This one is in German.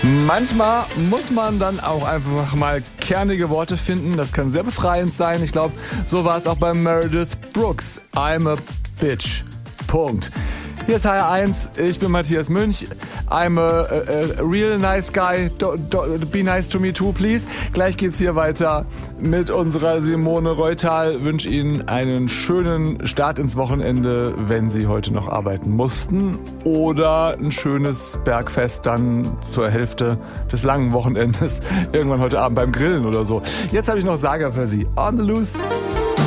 Manchmal muss man dann auch einfach mal kernige Worte finden. Das kann sehr befreiend sein. Ich glaube, so war es auch bei Meredith Brooks. I'm a bitch. Punkt. Hier ist HR1, ich bin Matthias Münch. I'm a real nice guy. Be nice to me too, please. Gleich geht's hier weiter mit unserer Simone Reutal. Wünsche Ihnen einen schönen Start ins Wochenende, wenn Sie heute noch arbeiten mussten. Oder ein schönes Bergfest dann zur Hälfte des langen Wochenendes. Irgendwann heute Abend beim Grillen oder so. Jetzt habe ich noch Saga für Sie. On the Loose.